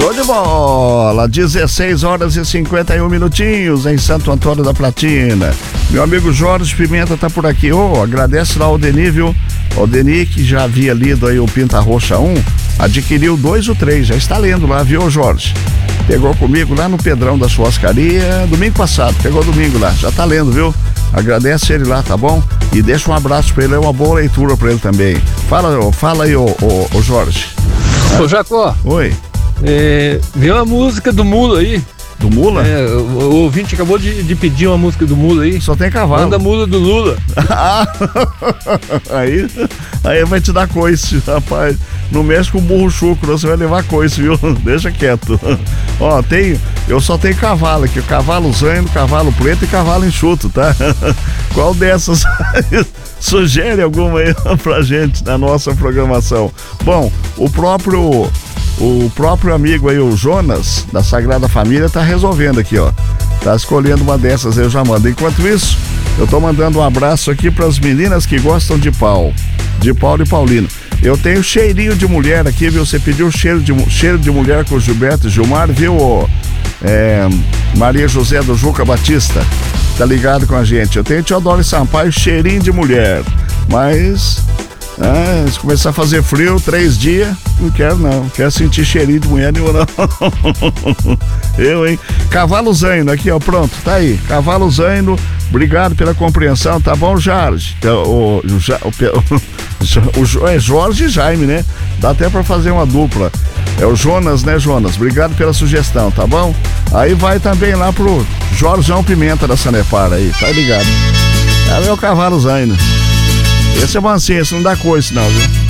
Show de bola, 16 horas e 51 minutinhos em Santo Antônio da Platina. Meu amigo Jorge Pimenta tá por aqui. Agradece lá ao Deni, viu? O Deni, que já havia lido aí o Pinta Roxa 1, adquiriu 2 ou 3, já está lendo lá, viu, Jorge? Pegou comigo lá no Pedrão da Churrascaria domingo passado, pegou domingo lá, já tá lendo, viu? Agradece ele lá, tá bom? E deixa um abraço pra ele, é uma boa leitura pra ele também. Fala aí, ô Jorge. Ô Jacó. Oi. Viu a música do Mula aí? Do Mula? O ouvinte acabou de pedir uma música do Mula aí. Só tem cavalo. Manda a Mula do Lula. aí vai te dar coice, rapaz. Não mexe com o burro chucro, você vai levar coice, viu? Deixa quieto. Eu só tenho cavalo aqui, cavalo zaino, cavalo preto e cavalo enxuto, tá? Qual dessas sugere alguma aí pra gente na nossa programação? Bom, o próprio amigo aí, o Jonas, da Sagrada Família, tá resolvendo aqui, ó. Tá escolhendo uma dessas, eu já mando. Enquanto isso, eu tô mandando um abraço aqui pras meninas que gostam de Paulo e Paulino. Eu tenho cheirinho de mulher aqui, viu? Você pediu cheiro de mulher com o Gilberto e Gilmar, viu? Maria José do Juca Batista, tá ligado com a gente. Eu tenho Teodoro Sampaio, cheirinho de mulher, mas... se começar a fazer frio 3 dias, não quero sentir cheirinho de mulher nenhuma não. Eu, hein? Cavalo Zaino, aqui ó, pronto, tá aí, Cavalo Zaino, obrigado pela compreensão, tá bom, Jorge? É Jorge e Jaime, né? Dá até pra fazer uma dupla. É o Jonas, né, Jonas? Obrigado pela sugestão, tá bom? Aí vai também lá pro Jorjão Pimenta da Sanepar aí, tá ligado? É meu Cavalo Zaino. Esse é mansinho, esse não dá coice não, viu?